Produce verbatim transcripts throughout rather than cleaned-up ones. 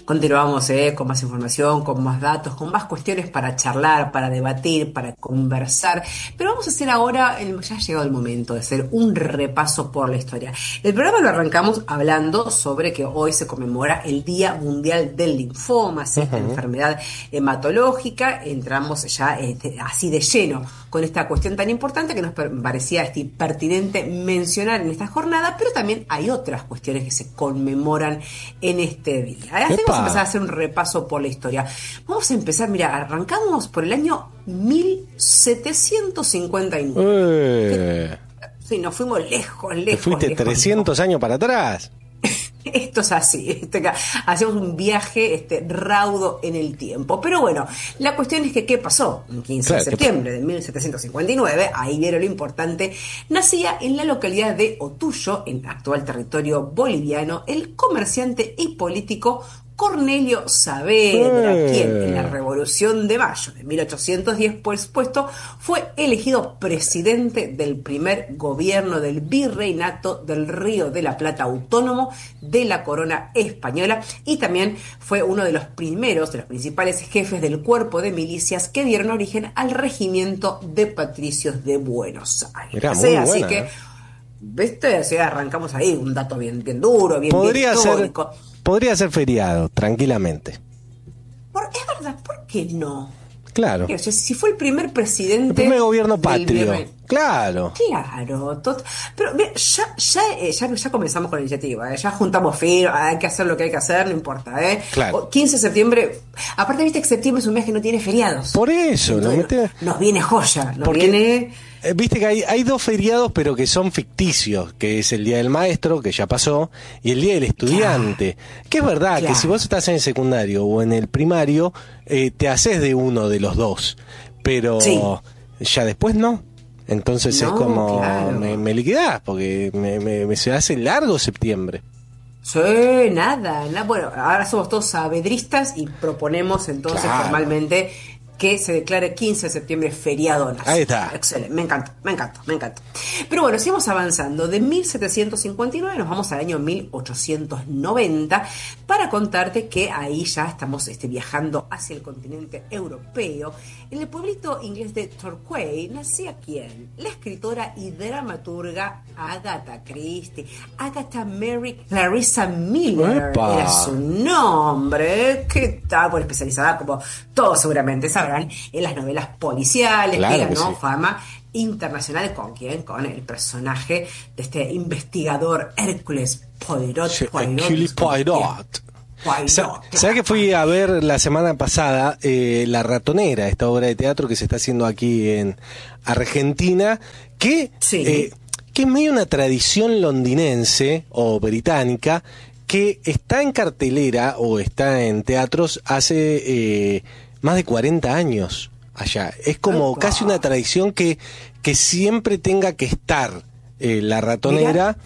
Continuamos eh, con más información, con más datos, con más cuestiones para charlar, para debatir, para conversar. Pero vamos a hacer ahora, el, ya ha llegado el momento de hacer un repaso por la historia. El programa lo arrancamos hablando sobre que hoy se conmemora el Día Mundial del Linfoma, ¿sí? Esta Uh-huh. enfermedad hematológica. Entramos ya eh, así de lleno con esta cuestión tan importante que nos parecía este, pertinente mencionar en esta jornada, pero también hay otras cuestiones que se conmemoran en este día. Así que vamos a empezar a hacer un repaso por la historia. Vamos a empezar, mira, arrancamos por el año mil setecientos cincuenta y nueve. Eh, Sí, nos fuimos lejos, Te lejos, fuiste lejos, trescientos lejos. años para atrás. Esto es así, este, hacemos un viaje este, raudo en el tiempo. Pero bueno, la cuestión es que ¿qué pasó? El quince de Claro, que- septiembre de mil setecientos cincuenta y nueve, ahí vieron lo importante, nacía en la localidad de Otuyo, en el actual territorio boliviano, el comerciante y político Cornelio Saavedra, Eh. quien en la Revolución de Mayo de mil ochocientos diez, por supuesto, fue elegido presidente del primer gobierno del Virreinato del Río de la Plata autónomo de la corona española, y también fue uno de los primeros, de los principales jefes del cuerpo de milicias que dieron origen al regimiento de patricios de Buenos Aires. Mirá, Sí, muy así buena, que, ¿eh? ¿viste? O sea, arrancamos ahí, un dato bien, bien duro, bien, bien Podría ser, histórico. podría ser feriado, tranquilamente. Por, es verdad, ¿por qué no? Claro. O sea, si fue el primer presidente. El primer gobierno del patrio. Virrey- Claro. Claro, tot- pero mira, ya, ya, eh, ya, ya comenzamos con la iniciativa, eh, ya juntamos firmas, hay que hacer lo que hay que hacer, no importa, ¿eh? Claro. O quince de septiembre, aparte viste que septiembre es un mes que no tiene feriados. Por eso, lo Entonces, mete- nos viene joya, nos Porque- viene. Eh, Viste que hay, hay dos feriados, pero que son ficticios, que es el Día del Maestro, que ya pasó, y el Día del Estudiante. Que es verdad Claro. que si vos estás en el secundario o en el primario, eh, te haces de uno de los dos, pero Sí. ya después no. Entonces No, es como, claro. me, me liquidás, porque me, me- me- se hace largo septiembre. Sí, nada, nada. Bueno, ahora somos todos saavedristas y proponemos entonces Claro. formalmente que se declare quince de septiembre feriado nacional. Ahí está. Excelente, me encanta, me encanta, me encanta. Pero bueno, seguimos avanzando. De mil setecientos cincuenta y nueve nos vamos al año mil ochocientos noventa para contarte que ahí ya estamos este, viajando hacia el continente europeo. En el pueblito inglés de Torquay nacía ¿quién? La escritora y dramaturga Agatha Christie. Agatha Mary Clarissa Miller ¡Epa! era su nombre, que estaba por especializada, como todos seguramente sabrán, en las novelas policiales, Claro que que ganó sí. fama internacional. ¿Con quién? Con el personaje de este investigador Hércules Poirot. Sí, Poirot, Hercule Poirot. Poirot, Sa- claro. ¿Sabés que fui a ver la semana pasada eh, La Ratonera, esta obra de teatro que se está haciendo aquí en Argentina, que, Sí. eh, que es medio una tradición londinense o británica que está en cartelera o está en teatros hace eh, más de cuarenta años allá. Es como Epa. casi una tradición que, que siempre tenga que estar eh, La Ratonera. Mirá.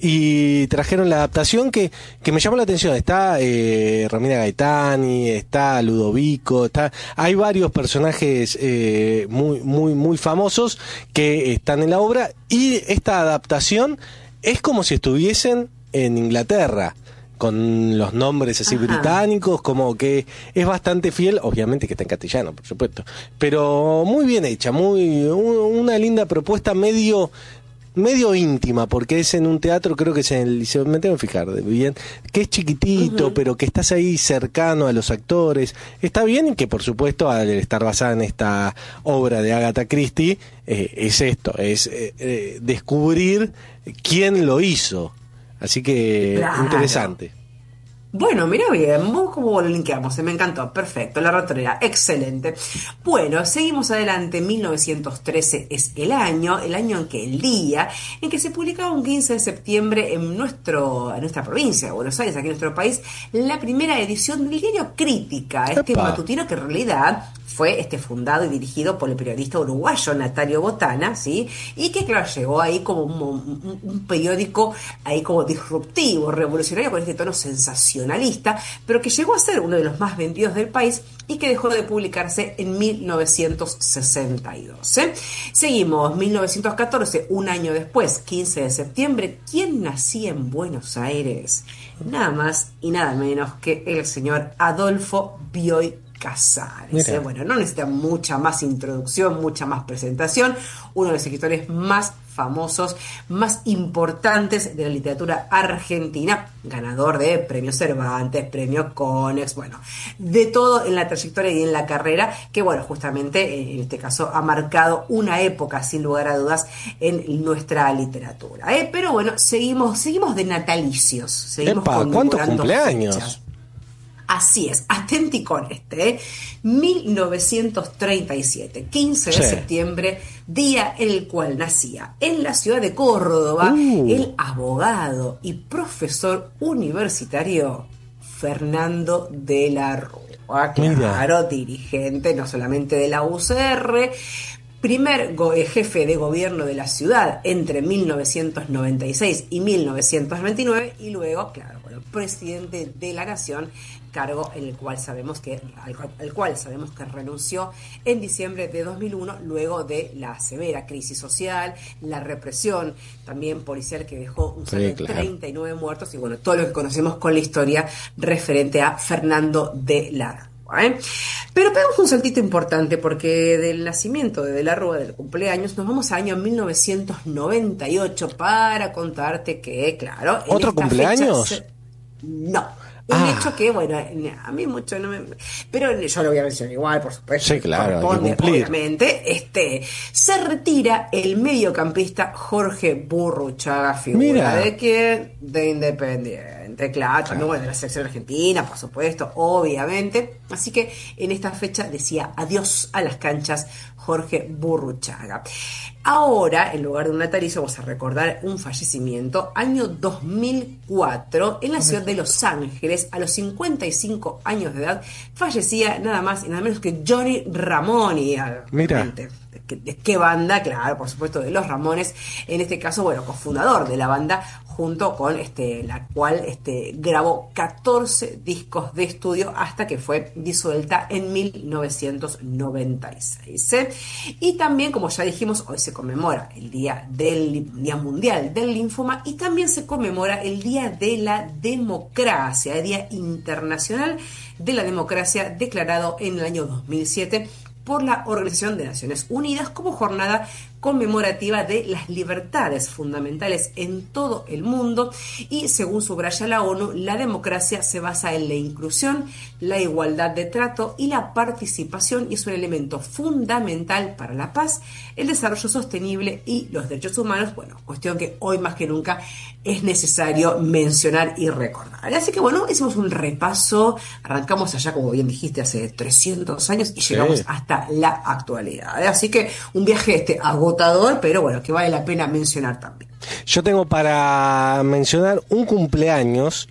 Y trajeron la adaptación que, que me llamó la atención. Está eh, Romina Gaetani, está Ludovico, está, hay varios personajes eh, muy, muy, muy famosos que están en la obra, y esta adaptación es como si estuviesen en Inglaterra, con los nombres así Ajá. británicos, como que es bastante fiel, obviamente que está en castellano, por supuesto, pero muy bien hecha, muy un- una linda propuesta, medio medio íntima, porque es en un teatro, creo que es en el Liceo, me tengo que fijar de bien, que es chiquitito, Ujú. pero que estás ahí cercano a los actores, está bien, y que por supuesto al estar basada en esta obra de Agatha Christie, eh, es esto, es eh, eh, descubrir quién lo hizo, así que Claro. interesante. Bueno, mira bien, vos cómo lo linkeamos, me encantó, perfecto, La Ratonera, excelente. Bueno, seguimos adelante, mil novecientos trece es el año, el año en que el día en que se publicaba un quince de septiembre en, nuestro, en nuestra provincia de Buenos Aires, aquí en nuestro país, la primera edición del diario Crítica, este Epa. matutino que en realidad fue este fundado y dirigido por el periodista uruguayo Natalio Botana, ¿sí? Y que, claro, llegó ahí como un, un- un periódico ahí como disruptivo, revolucionario, con este tono sensacionalista, pero que llegó a ser uno de los más vendidos del país y que dejó de publicarse en mil novecientos sesenta y dos. ¿eh? Seguimos, mil novecientos catorce, un año después, quince de septiembre, ¿quién nacía en Buenos Aires? nada más y nada menos que el señor Adolfo Bioy Casares. ¿eh? Bueno, no necesita mucha más introducción, mucha más presentación. Uno de los escritores más famosos, más importantes de la literatura argentina, ganador de premios Cervantes, premios Konex, bueno, de todo en la trayectoria y en la carrera, que bueno, justamente en este caso ha marcado una época sin lugar a dudas en nuestra literatura. ¿eh? Pero bueno, seguimos, seguimos de natalicios, seguimos Epa, ¿cuántos cumpleaños? Fechas. Así es, atenti con este, ¿eh? mil novecientos treinta y siete, quince de sí. septiembre, día en el cual nacía en la ciudad de Córdoba uh. el abogado y profesor universitario Fernando de la Rúa, claro, Mira. dirigente no solamente de la U C R, primer go- jefe de gobierno de la ciudad entre mil novecientos noventa y seis y mil novecientos veintinueve y luego, claro, bueno, presidente de la nación, cargo en el cual sabemos que al, al cual sabemos que renunció en diciembre de dos mil uno luego de la severa crisis social, la represión también policial que dejó un saldo de claro. treinta y nueve muertos y bueno, todo lo que conocemos con la historia referente a Fernando de la Rúa. ¿eh? Pero pegamos un saltito importante porque del nacimiento de De la Rúa, del cumpleaños, nos vamos al año mil novecientos noventa y ocho para contarte que, claro... ¿Otro cumpleaños? Se... No. Un ah. hecho que, bueno, a mí mucho no me... Pero yo lo voy a mencionar igual, por supuesto. Sí, claro, corresponde, obviamente. Este, se retira el mediocampista Jorge Burruchaga, figura Mira. de quién, de Independiente, claro, también bueno, de la selección argentina, por supuesto, obviamente. Así que en esta fecha decía adiós a las canchas Jorge Burruchaga. Ahora, en lugar de un natalicio, vamos a recordar un fallecimiento, año dos mil cuatro, en la ciudad de Los Ángeles, a los cincuenta y cinco años de edad, fallecía nada más y nada menos que Johnny Ramone. Mira. ¿De qué, de qué banda? Claro, por supuesto, de Los Ramones, en este caso, bueno, cofundador de la banda, junto con este, la cual este, grabó catorce discos de estudio hasta que fue disuelta en mil novecientos noventa y seis. ¿eh? Y también, como ya dijimos, hoy se conmemora el Día del Día Mundial del Linfoma y también se conmemora el Día de la Democracia, el Día Internacional de la Democracia, declarado en el año dos mil siete por la Organización de Naciones Unidas como jornada conmemorativa de las libertades fundamentales en todo el mundo y, según subraya la ONU, la democracia se basa en la inclusión, la igualdad de trato y la participación y es un elemento fundamental para la paz, el desarrollo sostenible y los derechos humanos, bueno, cuestión que hoy más que nunca es necesario mencionar y recordar. Así que bueno, hicimos un repaso, arrancamos allá, como bien dijiste, hace trescientos años y sí. llegamos hasta la actualidad. Así que un viaje este agotador, pero bueno, que vale la pena mencionar también. Yo tengo para mencionar un cumpleaños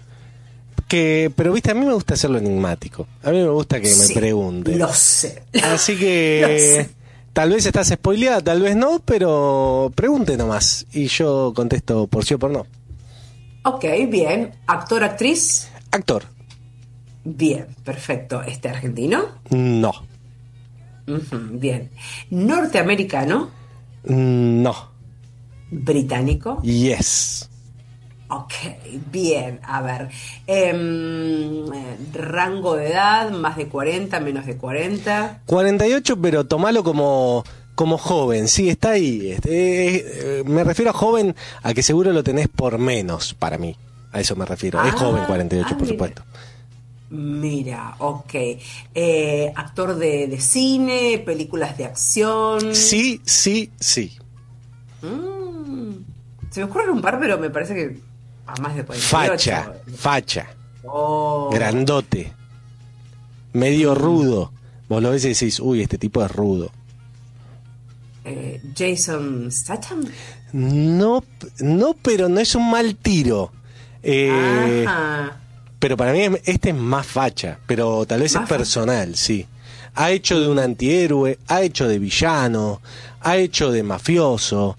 que, pero viste, a mí me gusta hacerlo enigmático. A mí me gusta que sí, me pregunten. Lo sé. Así que tal vez estás spoileada, tal vez no, pero pregunte nomás y yo contesto por sí o por no. Ok, bien. ¿Actor, actriz? Actor. Bien, perfecto. ¿Este argentino? No. Uh-huh, bien. ¿Norteamericano? No. ¿Británico? Yes. Ok, bien. A ver. Eh, ¿rango de edad? ¿Más de cuarenta? ¿Menos de cuarenta? cuarenta y ocho, pero tomalo como... Como joven, sí, está ahí. Este, eh, me refiero a joven, a que seguro lo tenés por menos, para mí. A eso me refiero. Ah, es joven, cuarenta y ocho, ah, por mira. supuesto. Mira, ok. Eh, ¿actor de, de cine, películas de acción? Sí, sí, sí. Mm, se me ocurren un par, pero me parece que a más de cuarenta y ocho. Facha, facha. Oh. Grandote. Medio rudo. Vos lo ves y decís, uy, este tipo es rudo. Eh, Jason Statham. No, no, pero no es un mal tiro. Eh, Ajá. Pero para mí este es más facha, pero tal vez es personal, sí. Ha hecho de un antihéroe, ha hecho de villano, ha hecho de mafioso.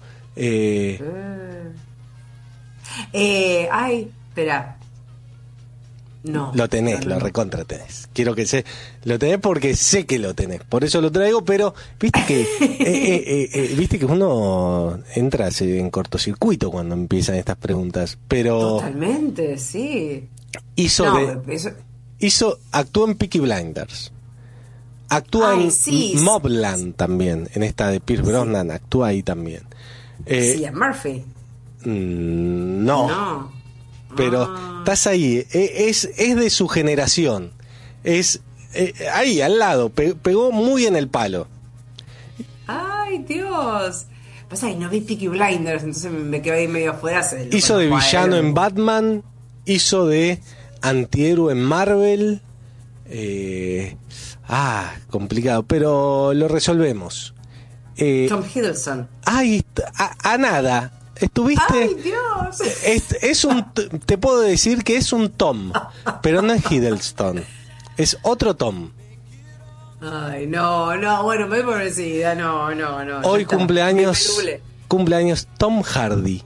Eh... Eh, ay, espera. No. Lo tenés, no, no, lo no. recontra tenés. Quiero que sé, lo tenés porque sé que lo tenés. Por eso lo traigo, pero viste que eh, eh, eh, eh, viste que uno entra así en cortocircuito cuando empiezan estas preguntas. Pero Totalmente, sí. hizo No, de, eso- hizo, actuó en Peaky Blinders. Actúa Ay, en sí, Mobland también, en esta de Pierce Brosnan, actúa ahí también. Eh, sí, a Murphy. mm, no. No. Pero Ah. estás ahí, e- es, es de su generación, es eh, ahí al lado, pe- pegó muy en el palo. Ay, Dios. Pasa que no vi Peaky Blinders, entonces me quedé ahí medio afuera. se lo Hizo de conozco a villano él. en Batman, hizo de antihéroe en Marvel. eh, ah, complicado, pero lo resolvemos. Eh, Tom Hiddleston. ay, a, a nada, estuviste... Ay, Dios. Es, es un, te puedo decir que es un Tom, pero no es Hiddleston, es otro Tom. Ay, no, no, bueno, me pobrecida, no, no, no. ya Hoy está. cumpleaños, Me pelule. cumpleaños Tom Hardy,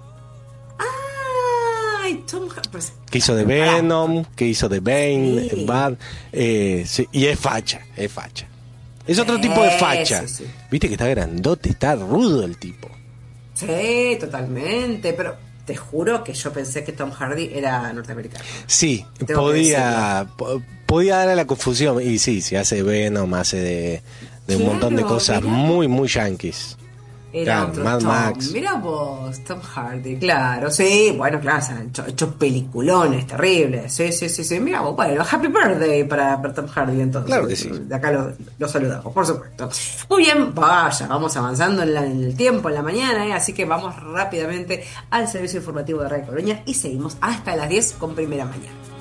Ay, Tom Har- pues, que hizo de pará. Venom, que hizo de Bane, Sí. en Bad, eh, sí, y es facha, es facha. Es otro tipo de facha. Sí, sí. Viste que está grandote, está rudo el tipo. Sí, totalmente, pero te juro que yo pensé que Tom Hardy era norteamericano. Sí, Tengo que podía, po- podía dar a la confusión. Y sí, se hace de Venom, hace de, de un Claro, montón de cosas mirá. muy, muy yankees. Era Claro, otro Mad Tom. Max. Mira vos, Tom Hardy, claro, sí, bueno, claro, se han hecho, hecho peliculones terribles, sí, sí, sí, sí, mira vos, bueno, happy birthday para, para Tom Hardy entonces. Claro que sí. De acá lo, lo saludamos, por supuesto. Muy bien, vaya, vamos avanzando en, la- en el tiempo, en la mañana, ¿eh? Así que vamos rápidamente al servicio informativo de Radio Coruña y seguimos hasta las diez con Primera Mañana.